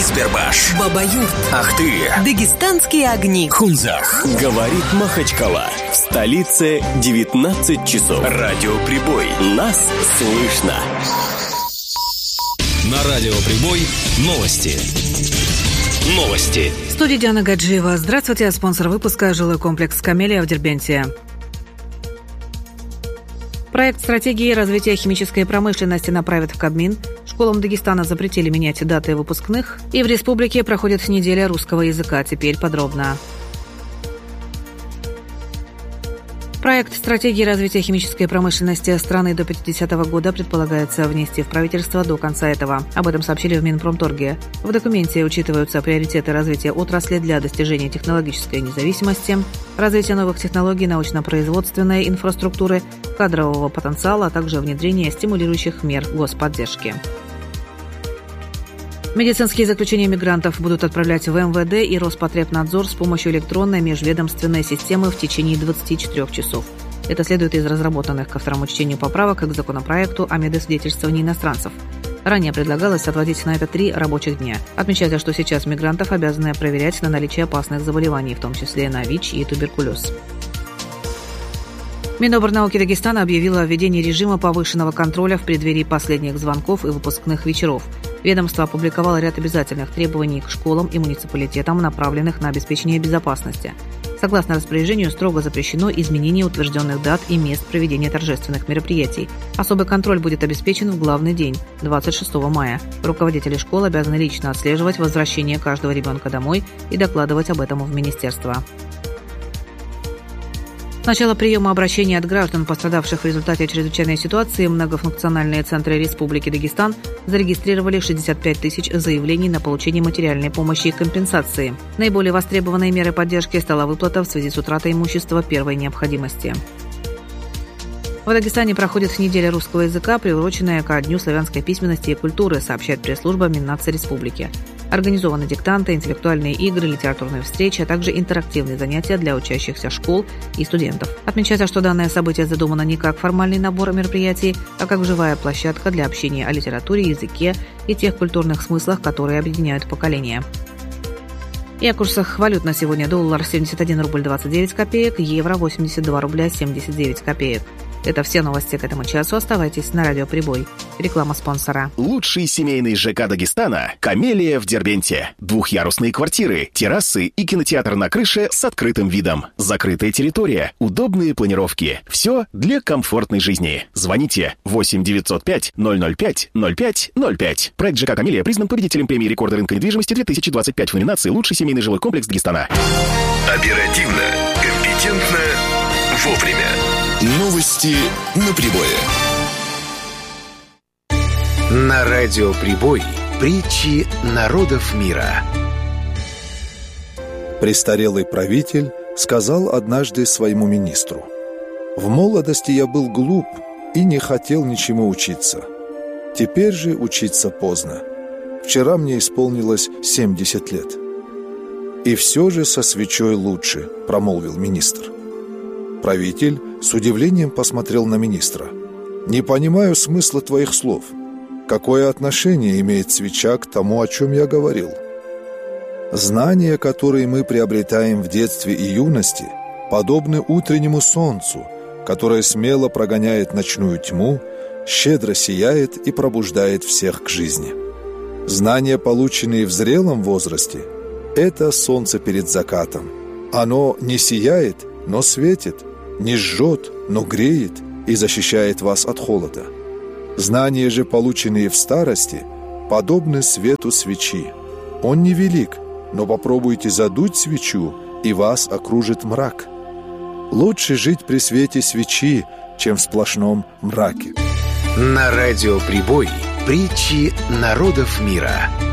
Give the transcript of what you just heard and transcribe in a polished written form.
Избербаш, Бабаюрт, Ахты, Дагестанские огни, Хунзах. Говорит Махачкала. В столице 19 часов. Радиоприбой. Нас слышно. На Радиоприбой новости. Новости. В студии Диана Гаджиева. Здравствуйте. Спонсор выпуска — жилой комплекс «Камелия» в Дербенте. Проект стратегии развития химической промышленности направят в Кабмин. Школам Дагестана запретили менять даты выпускных. И в республике проходит неделя русского языка. Теперь подробно. Проект стратегии развития химической промышленности страны до 50-го года предполагается внести в правительство до конца этого. Об этом сообщили в Минпромторге. В документе учитываются приоритеты развития отрасли для достижения технологической независимости, развития новых технологий, научно-производственной инфраструктуры, кадрового потенциала, а также внедрение стимулирующих мер господдержки. Медицинские заключения мигрантов будут отправлять в МВД и Роспотребнадзор с помощью электронной межведомственной системы в течение 24 часов. Это следует из разработанных ко второму чтению поправок к законопроекту о медосвидетельствовании иностранцев. Ранее предлагалось отводить на это 3 рабочих дня. Отмечается, что сейчас мигрантов обязаны проверять на наличие опасных заболеваний, в том числе на ВИЧ и туберкулез. Миноборнауки Дагестана объявила о введении режима повышенного контроля в преддверии последних звонков и выпускных вечеров. Ведомство опубликовало ряд обязательных требований к школам и муниципалитетам, направленных на обеспечение безопасности. Согласно распоряжению, строго запрещено изменение утвержденных дат и мест проведения торжественных мероприятий. Особый контроль будет обеспечен в главный день – 26 мая. Руководители школ обязаны лично отслеживать возвращение каждого ребенка домой и докладывать об этом в министерство. С начала приема обращений от граждан, пострадавших в результате чрезвычайной ситуации, многофункциональные центры Республики Дагестан зарегистрировали 65 тысяч заявлений на получение материальной помощи и компенсации. Наиболее востребованной мерой поддержки стала выплата в связи с утратой имущества первой необходимости. В Дагестане проходит неделя русского языка, приуроченная ко Дню славянской письменности и культуры, сообщает пресс-служба Миннации Республики. Организованы диктанты, интеллектуальные игры, литературные встречи, а также интерактивные занятия для учащихся школ и студентов. Отмечается, что данное событие задумано не как формальный набор мероприятий, а как живая площадка для общения о литературе, языке и тех культурных смыслах, которые объединяют поколения. И о курсах валют на сегодня: доллар 71 рубль 29 копеек, евро 82 рубля 79 копеек. Это все новости к этому часу. Оставайтесь на Радиоприбой. Реклама спонсора. Лучший семейный ЖК Дагестана — «Камелия» в Дербенте. Двухъярусные квартиры, террасы и кинотеатр на крыше с открытым видом. Закрытая территория, удобные планировки. Все для комфортной жизни. Звоните 8 905 005 05 05. Проект ЖК «Камелия» признан победителем премии «Рекорд рынка недвижимости» 2025 в номинации «Лучший семейный жилой комплекс Дагестана». Оперативно, компетентно, вовремя. Новости на прибое. На Радиоприбой притчи народов мира. Престарелый правитель сказал однажды своему министру: «В молодости я был глуп и не хотел ничему учиться. Теперь же учиться поздно. Вчера мне исполнилось 70 лет». «И все же со свечой лучше», — промолвил министр. Правитель с удивлением посмотрел на министра. «Не понимаю смысла твоих слов. Какое отношение имеет свеча к тому, о чем я говорил?» «Знания, которые мы приобретаем в детстве и юности, подобны утреннему солнцу, которое смело прогоняет ночную тьму, щедро сияет и пробуждает всех к жизни. Знания, полученные в зрелом возрасте, это солнце перед закатом. Оно не сияет, но светит, не жжет, но греет и защищает вас от холода. Знания же, полученные в старости, подобны свету свечи. Он невелик, но попробуйте задуть свечу, и вас окружит мрак. Лучше жить при свете свечи, чем в сплошном мраке». На Радиоприбой притчи народов мира.